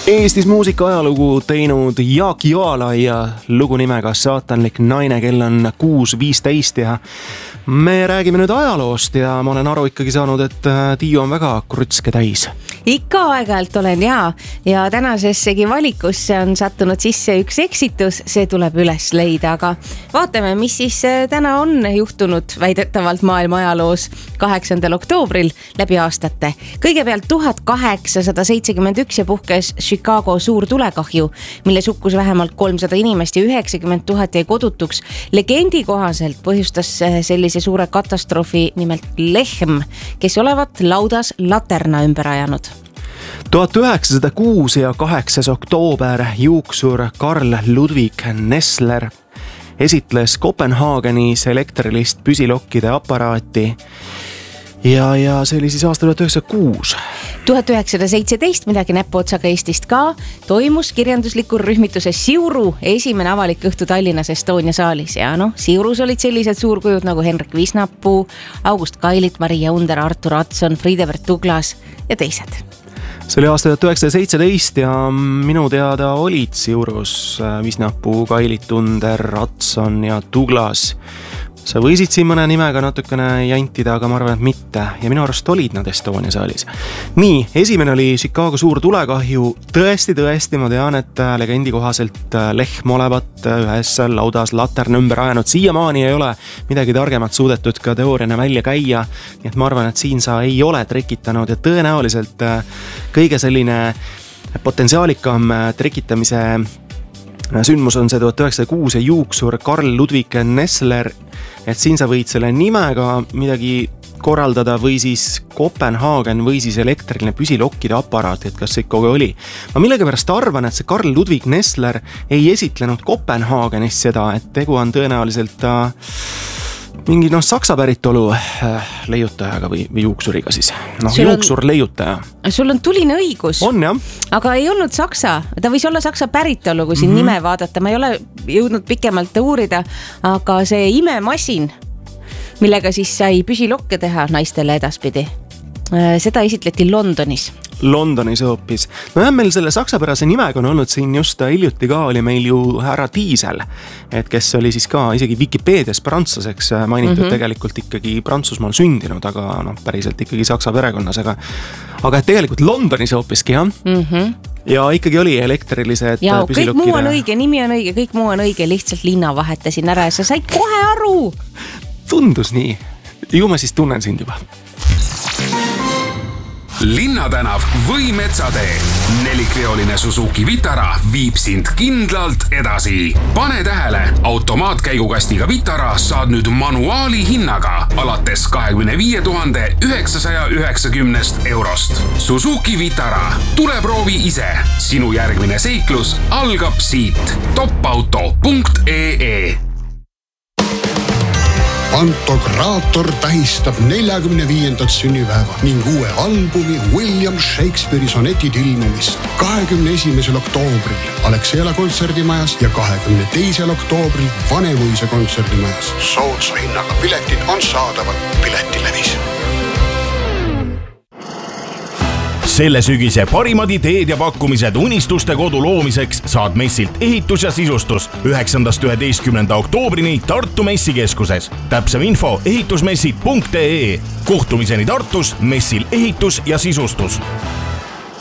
Eestis muusika ajalugu teinud Jaak Joala ja lugu nimega Saatanlik naine, kell on 6:15 ja me räägime nüüd ajaloost ja ma olen aru ikkagi saanud, et Tiiu on väga krutske täis. Ikka aeg-ajalt olen ja tänasessegi valikusse on sattunud sisse üks eksitus, see tuleb üles leida, aga vaatame, mis siis täna on juhtunud väidetavalt maailma ajaloos 8. oktoobril läbi aastate. Kõigepealt 1871 ja puhkes Chicago suur tulekahju, milles hukkus vähemalt 300 inimest ja 90 000 jäi kodutuks. Legendi kohaselt põhjustas sellise suure katastroofi nimelt lehm, kes olevat laudas laterna ümber ajanud. 1906 ja 8. oktoober juuksur Karl Ludwig Nessler esitles Kopenhaagenis elektrilist püsilokkide aparaati ja see oli siis aasta 1906. 1917, midagi näpuotsaga Eestist ka, toimus kirjandusliku rühmituse Siuru esimene avalik õhtu Tallinnas Estonia saalis ja Siurus olid sellised suurkujud nagu Henrik Visnapuu, August Kailit, Maria Under, Artur Adson, Friedebert Douglas ja teised. See oli aasta 1917 ja minu teada olid Siurus Visnapuu, Kailit, Under, Adson ja Douglas. Sa võisid siin mõne nimega natukene jantida, aga ma arvan, et mitte. Ja minu arust olid nad Estonia saalis. Nii, esimene oli Chicago suur tulekahju. Tõesti, ma tean, et legendi kohaselt lehm olevat ühes laudas laterna ümber ajanud. Siiamaani ei ole midagi targemat suudetud ka teooriana välja käia. Nii et ma arvan, et siin sa ei ole trekitanud ja tõenäoliselt kõige selline potentsiaalikam trekitamise sündmus on see 1906 ja juuksur Karl Ludwig Nessler, et siin sa võid selle nimega midagi korraldada või siis Kopenhaagen või siis elektriline püsilokkide aparaat, et kas see ikka oli. Ma millegipärast arvan, et see Karl Ludwig Nessler ei esitlenud Kopenhaagenis seda, et tegu on tõenäoliselt mingi saksa päritolu leiutajaga või juuksuriga siis. Juuksur leiutaja. Sul on tuline õigus. On jah. Aga ei olnud saksa. Ta võis olla saksa päritolu, kui siin nime vaadata. Ma ei ole jõudnud pikemalt uurida, aga see imemasin, millega siis sai püsilokke teha naistele edaspidi, seda esitleti Londonis hoopis. Meil selle saksapärase nimega on olnud siin just hiljuti ka oli meil ju härra Diesel, et kes oli siis ka isegi Wikipeedias prantslaseks mainitud tegelikult ikkagi Prantsusmaal sündinud, aga päriselt ikkagi saksa perekonnas, aga et tegelikult Londonis hoopiski jah. Ja ikkagi oli elektrilised ja püsilokkide. Kõik muu on õige, nimi on õige, kõik muu on õige, lihtsalt linna vahetasin ära ja sa said kohe aru. Tundus nii. Ju ma siis tunnen sind juba. Linnatänav või Metsatee. 4-kreoline Suzuki Vitara viib sind kindlalt edasi. Pane tähele, automaatkäigukastiga Vitara saad nüüd manuaali hinnaga alates 25 990 eurost. Suzuki Vitara. Tule proovi ise. Sinu järgmine seiklus algab siit. topauto.ee Pantokraator tähistab 45. sünnipäeva ning uue albumi William Shakespeare'i sonetid ilmumist 21. oktoobril Alexela kontserdimajas ja 22. oktoobril Vanemuise kontserdimajas. Soodsa hinnaga piletid on saadaval Piletilevis. Selle sügise parimad ideed ja pakkumised unistuste kodu loomiseks saad messilt ehitus ja sisustus 9.–11. oktoobrini Tartu messikeskuses. Täpsem info ehitusmessid.ee. Kohtumiseni Tartus messil ehitus ja sisustus.